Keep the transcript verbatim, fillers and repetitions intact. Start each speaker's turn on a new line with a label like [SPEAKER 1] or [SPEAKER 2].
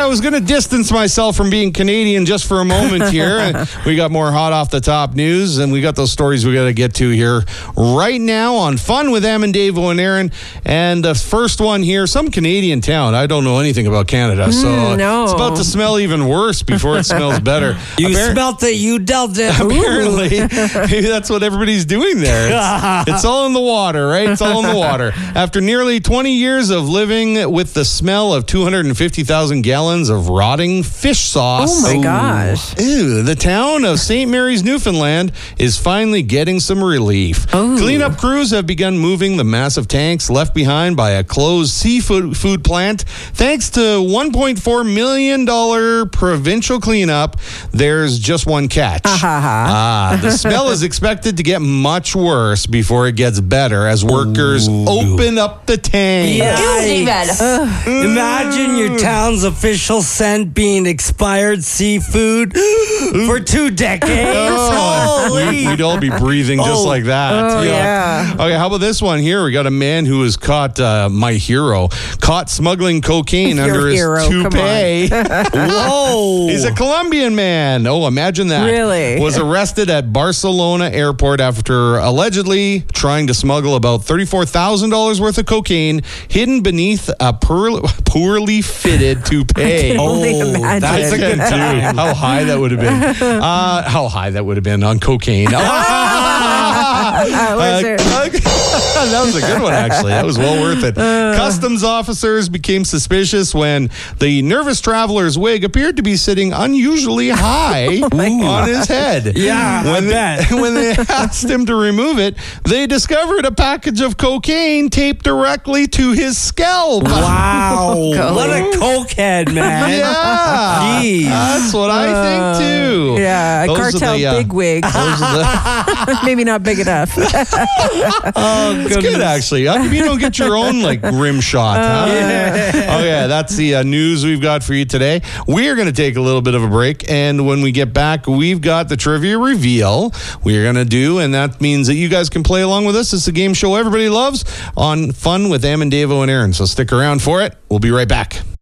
[SPEAKER 1] was going to distance myself from being Canadian just for a moment here. We got more hot off the top news, and we got those stories we got to get to here right now on Fun with Em and Davo and Aaron. And the first one here, some Canadian town. I don't know anything about Canada, so
[SPEAKER 2] Mm, no.
[SPEAKER 1] it's about to smell even worse before it smells better.
[SPEAKER 3] You
[SPEAKER 1] Appar-
[SPEAKER 3] smelt it, you dealt it.
[SPEAKER 1] Apparently, maybe that's what everybody's doing there. It's, it's all in the water, right? It's all in the water. After nearly twenty years of living with the smell of two hundred fifty thousand gallons of rotting fish sauce.
[SPEAKER 2] Oh, my gosh.
[SPEAKER 1] Ew, the town of Saint Mary's, Newfoundland is finally getting some relief.
[SPEAKER 2] Oh.
[SPEAKER 1] Cleanup crews have begun moving the massive tanks left behind by a closed seafood food plant. Thanks to one point four million dollars provincial cleanup, there's just one catch. Ah, the smell is expected to get much worse before it gets better as workers
[SPEAKER 3] Ooh.
[SPEAKER 1] open up the tank.
[SPEAKER 3] Yikes. Imagine your town's official scent being expired seafood for two decades.
[SPEAKER 1] Oh,
[SPEAKER 3] Holy.
[SPEAKER 1] we- we'd all be breathing just
[SPEAKER 3] Oh.
[SPEAKER 1] like that.
[SPEAKER 2] Oh, yeah.
[SPEAKER 1] Okay, how about this one here? We got a man who was caught, uh, my hero, caught smuggling cocaine
[SPEAKER 2] Your
[SPEAKER 1] under his
[SPEAKER 2] hero, come
[SPEAKER 1] toupee.
[SPEAKER 3] Whoa.
[SPEAKER 1] He's a Colombian man. Oh, imagine that.
[SPEAKER 2] Really?
[SPEAKER 1] Was arrested at Barcelona airport after allegedly trying to smuggle about thirty-four thousand dollars worth of cocaine hidden beneath a poor, poorly fitted toupee.
[SPEAKER 2] Only
[SPEAKER 3] Oh,
[SPEAKER 2] imagine.
[SPEAKER 3] that's a good
[SPEAKER 1] Dude,
[SPEAKER 3] time.
[SPEAKER 1] how high that would have been. Uh, how high that would have been on cocaine.
[SPEAKER 2] Uh, where's
[SPEAKER 1] Uh,
[SPEAKER 2] your-
[SPEAKER 1] that was a good one, actually. That was well worth it. Customs officers became suspicious when the nervous traveler's wig appeared to be sitting unusually high on his head.
[SPEAKER 3] Yeah, I
[SPEAKER 1] when they,
[SPEAKER 3] bet.
[SPEAKER 1] when they asked him to remove it, they discovered a package of cocaine taped directly to his scalp.
[SPEAKER 3] Wow. What a cokehead, man.
[SPEAKER 1] Yeah,
[SPEAKER 3] Jeez.
[SPEAKER 1] that's what I think too.
[SPEAKER 2] Yeah, a
[SPEAKER 1] Those are
[SPEAKER 2] cartel
[SPEAKER 1] the, uh,
[SPEAKER 2] bigwig.
[SPEAKER 1] Those are the,
[SPEAKER 2] Maybe not big enough.
[SPEAKER 3] Oh,
[SPEAKER 1] It's
[SPEAKER 3] goodness.
[SPEAKER 1] good, actually. How come you don't get your own, like, rim shot, huh? Oh, yeah, that's the uh, news we've got for you today. We are going to take a little bit of a break, and when we get back, we've got the trivia reveal we're going to do, and that means that you guys can play along with us. It's a game show everybody loves on Fun with Em and Davo and Aaron, so stick around for it. We'll be right back.